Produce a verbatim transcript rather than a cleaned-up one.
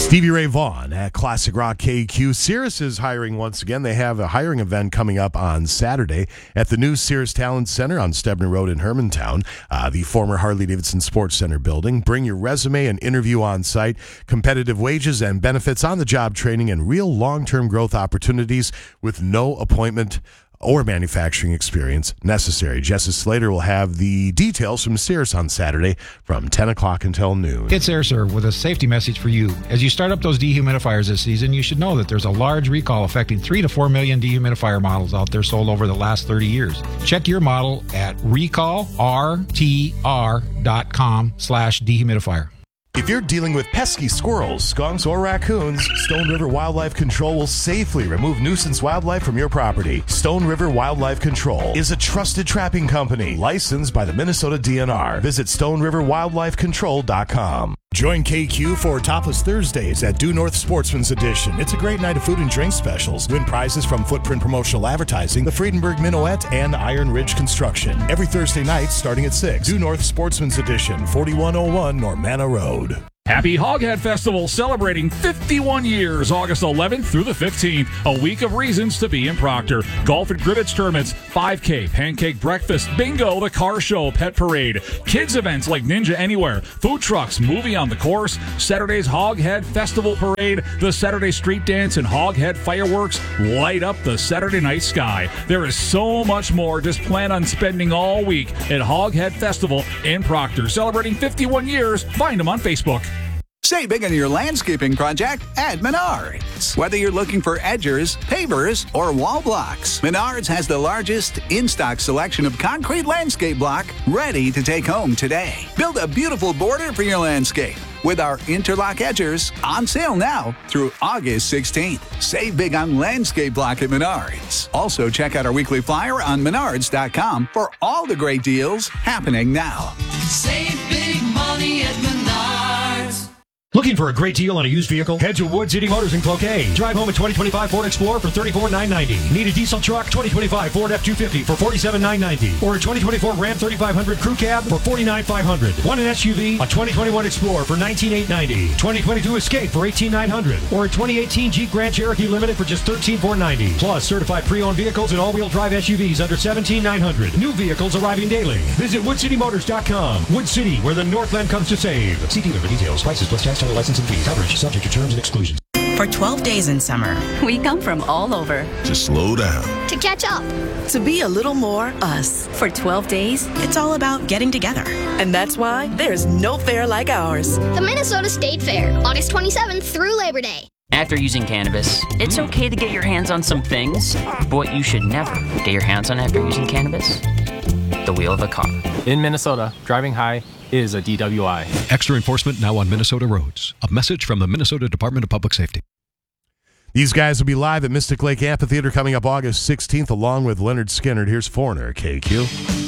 Stevie Ray Vaughan at Classic Rock K Q. Cirrus is hiring once again. They have a hiring event coming up on Saturday at the new Cirrus Talent Center on Stebner Road in Hermantown, uh, the former Harley-Davidson Sports Center building. Bring your resume and interview on site. Competitive wages and benefits, on-the-job training, and real long-term growth opportunities with no appointment or manufacturing experience necessary. Jesse Slater will have the details from Cirrus on Saturday from ten o'clock until noon. It's AirServe with a safety message for you. As you start up those dehumidifiers this season, you should know that there's a large recall affecting three to four million dehumidifier models out there sold over the last thirty years. Check your model at recall r t r dot com slash dehumidifier. If you're dealing with pesky squirrels, skunks, or raccoons, Stone River Wildlife Control will safely remove nuisance wildlife from your property. Stone River Wildlife Control is a trusted trapping company licensed by the Minnesota D N R. Visit stone river wildlife control dot com. Join K Q for Topless Thursdays at Due North Sportsman's Edition. It's a great night of food and drink specials. Win prizes from Footprint Promotional Advertising, the Friedenberg Minuet, and Iron Ridge Construction. Every Thursday night starting at six. Due North Sportsman's Edition, forty-one oh one Normanna Road. Happy Hoghead Festival, celebrating fifty-one years, August eleventh through the fifteenth. A week of reasons to be in Proctor. Golf and cribbage tournaments, five K, pancake breakfast, bingo, the car show, pet parade, kids events like Ninja Anywhere, food trucks, movie on the course, Saturday's Hoghead Festival Parade, the Saturday Street Dance, and Hoghead Fireworks light up the Saturday night sky. There is so much more. Just plan on spending all week at Hoghead Festival in Proctor. Celebrating fifty-one years. Find them on Facebook. Save big on your landscaping project at Menards. Whether you're looking for edgers, pavers, or wall blocks, Menards has the largest in-stock selection of concrete landscape block ready to take home today. Build a beautiful border for your landscape with our interlock edgers on sale now through August sixteenth. Save big on landscape block at Menards. Also, check out our weekly flyer on menards dot com for all the great deals happening now. Save big money at Menards. Looking for a great deal on a used vehicle? Head to Wood City Motors in Cloquet. Drive home a twenty twenty-five Ford Explorer for thirty-four thousand nine hundred ninety dollars. Need a diesel truck? twenty twenty-five Ford F two fifty for forty-seven thousand nine hundred ninety dollars. Or a twenty twenty-four Ram thirty-five hundred Crew Cab for forty-nine thousand five hundred dollars. Want an S U V? A twenty twenty-one Explorer for nineteen thousand eight hundred ninety dollars. twenty twenty-two Escape for eighteen thousand nine hundred dollars. Or a twenty eighteen Jeep Grand Cherokee Limited for just thirteen thousand four hundred ninety dollars. Plus, certified pre-owned vehicles and all-wheel drive S U Vs under seventeen thousand nine hundred dollars. New vehicles arriving daily. Visit wood city motors dot com. Wood City, where the Northland comes to save. See dealer for details. Prices plus tax, title, license, and fees. Coverage subject to terms and exclusions. For twelve days in summer, we come from all over. To slow down. To catch up. To be a little more us. For twelve days, it's all about getting together. And that's why there's no fair like ours. The Minnesota State Fair, August twenty-seventh through Labor Day. After using cannabis, it's okay to get your hands on some things, but what you should never get your hands on after using cannabis? The wheel of a car. In Minnesota, driving high is a D W I. Extra enforcement now on Minnesota roads. A message from the Minnesota Department of Public Safety. These guys will be live at Mystic Lake Amphitheater coming up August sixteenth along with Leonard Skinner. Here's Foreigner, K Q.